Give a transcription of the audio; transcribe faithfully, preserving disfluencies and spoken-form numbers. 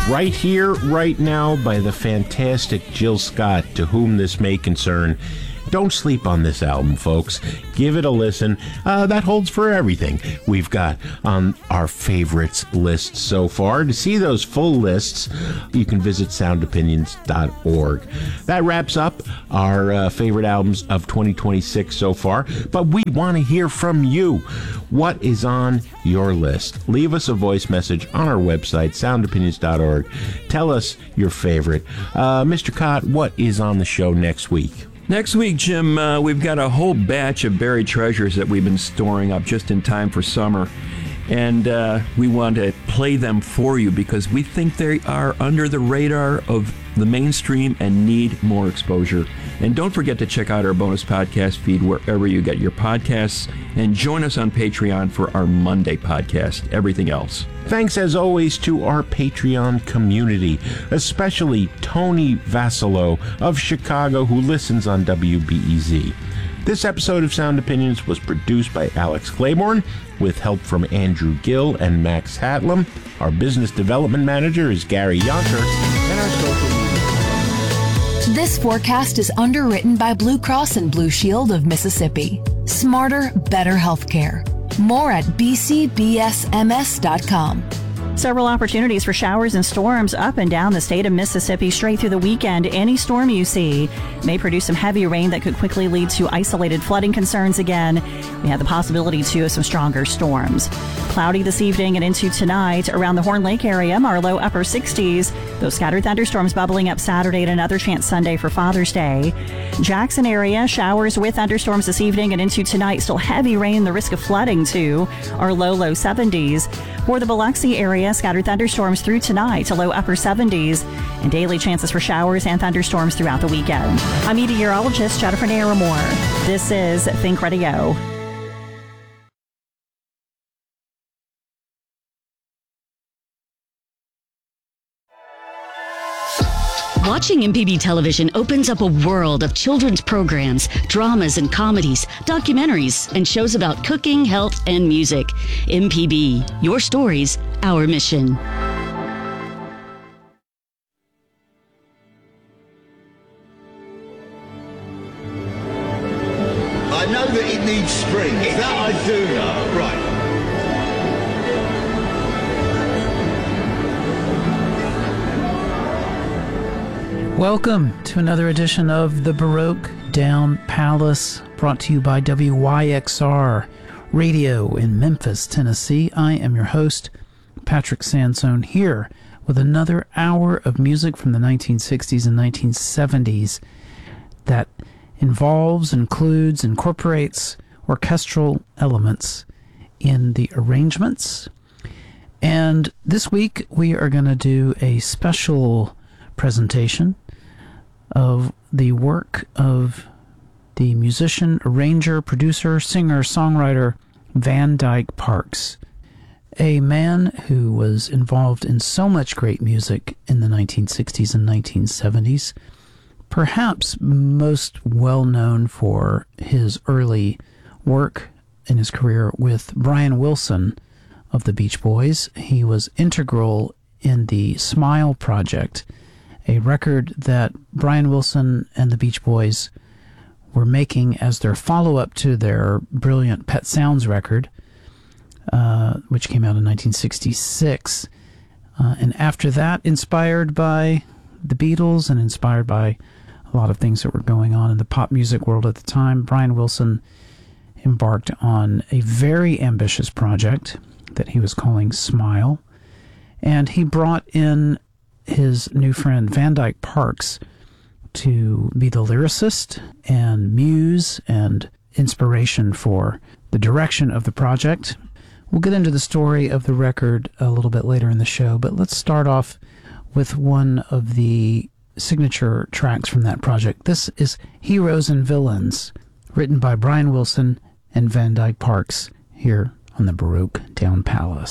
right here, right now, by the fantastic Jill Scott, to whom this may concern. Don't sleep on this album, folks. Give it a listen. Uh, that holds for everything we've got on our favorites list so far. To see those full lists, you can visit sound opinions dot org. That wraps up our uh, favorite albums of twenty twenty-six so far, but we want to hear from you. What is on your list? Leave us a voice message on our website, sound opinions dot org. Tell us your favorite. Uh, Mister Cott, what is on the show next week? Next week, Jim, uh, we've got a whole batch of buried treasures that we've been storing up just in time for summer. And uh, we want to play them for you because we think they are under the radar of the mainstream and need more exposure. And don't forget to check out our bonus podcast feed wherever you get your podcasts. And join us on Patreon for our Monday podcast, Everything Else. Thanks, as always, to our Patreon community, especially Tony Vassalo of Chicago, who listens on W B E Z. This episode of Sound Opinions was produced by Alex Claiborne, with help from Andrew Gill and Max Hatlam. Our business development manager is Gary Yonker, and our social media. This forecast is underwritten by Blue Cross and Blue Shield of Mississippi. Smarter, better healthcare. More at b c b s m s dot com. Several opportunities for showers and storms up and down the state of Mississippi straight through the weekend. Any storm you see may produce some heavy rain that could quickly lead to isolated flooding concerns again. We have the possibility, too, of some stronger storms. Cloudy this evening and into tonight around the Horn Lake area, our low upper sixties. Those scattered thunderstorms bubbling up Saturday and another chance Sunday for Father's Day. Jackson area, showers with thunderstorms this evening and into tonight. Still heavy rain, the risk of flooding, too. Our low, low seventies. For the Biloxi area, scattered thunderstorms through tonight to low upper seventies, and daily chances for showers and thunderstorms throughout the weekend. I'm meteorologist Jennifer Naramore. This is Think Radio. Watching M P B television opens up a world of children's programs, dramas and comedies, documentaries, and shows about cooking, health, and music. M P B, your stories, our mission. I know that it needs springs. That I do know. Right. Welcome to another edition of the Baroque Down Palace, brought to you by W Y X R Radio in Memphis, Tennessee. I am your host, Patrick Sansone, here with another hour of music from the nineteen sixties and nineteen seventies that involves, includes, incorporates orchestral elements in the arrangements. And this week we are going to do a special presentation of the work of the musician, arranger, producer, singer, songwriter Van Dyke Parks, a man who was involved in so much great music in the nineteen sixties and nineteen seventies, perhaps most well known for his early work in his career with Brian Wilson of the Beach Boys. He was integral in the Smile Project, a record that Brian Wilson and the Beach Boys were making as their follow-up to their brilliant Pet Sounds record, uh, which came out in nineteen sixty-six. Uh, and after that, inspired by the Beatles and inspired by a lot of things that were going on in the pop music world at the time, Brian Wilson embarked on a very ambitious project that he was calling Smile. And he brought in his new friend Van Dyke Parks to be the lyricist and muse and inspiration for the direction of the project. We'll get into the story of the record a little bit later in the show, but let's start off with one of the signature tracks from that project. This is Heroes and Villains, written by Brian Wilson and Van Dyke Parks, here on the Baroque Down Palace.